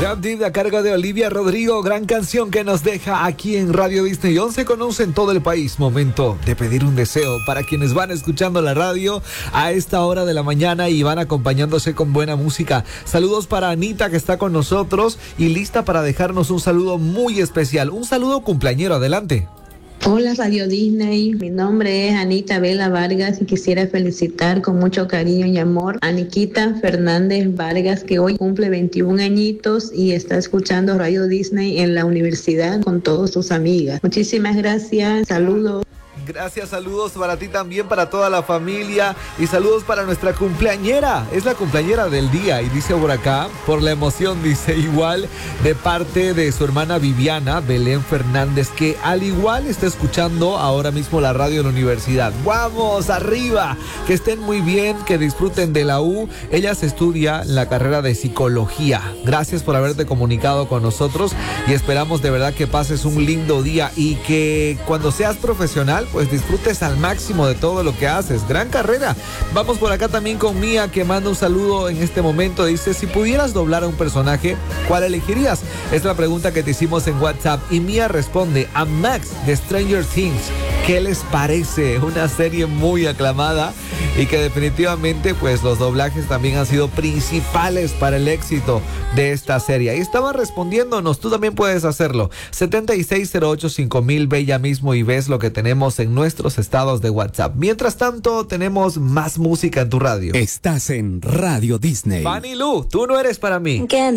Jump Deep a cargo de Olivia Rodrigo, gran canción que nos deja aquí en Radio Disney 11 con 11 en todo el país. Momento de pedir un deseo para quienes van escuchando la radio a esta hora de la mañana y van acompañándose con buena música. Saludos para Anita, que está con nosotros y lista para dejarnos un saludo muy especial, un saludo cumpleañero. Adelante. Hola Radio Disney, mi nombre es Anita Vela Vargas y quisiera felicitar con mucho cariño y amor a Nikita Fernández Vargas, que hoy cumple 21 añitos y está escuchando Radio Disney en la universidad con todas sus amigas. Muchísimas gracias, saludos. Gracias, saludos para ti también, para toda la familia y saludos para nuestra cumpleañera. Es la cumpleañera del día y dice por acá, por la emoción, dice igual de parte de su hermana Viviana Belén Fernández, que al igual está escuchando ahora mismo la radio de la universidad. ¡Vamos, arriba! Que estén muy bien, que disfruten de la U. Ella se estudia la carrera de psicología. Gracias por haberte comunicado con nosotros y esperamos de verdad que pases un lindo día y que cuando seas profesional pues disfrutes al máximo de todo lo que haces. Gran carrera. Vamos por acá también con Mía, que manda un saludo en este momento. Dice, si pudieras doblar a un personaje, ¿cuál elegirías? Es la pregunta que te hicimos en WhatsApp y Mía responde a Max de Stranger Things. ¿Qué les parece? Una serie muy aclamada y que definitivamente pues los doblajes también han sido principales para el éxito de esta serie. Ahí estaban respondiéndonos, tú también puedes hacerlo. 76085000, ve ya mismo y ves lo que tenemos en nuestros estados de WhatsApp. Mientras tanto, tenemos más música en tu radio. Estás en Radio Disney. Fanny Lu, tú no eres para mí. ¿Qué?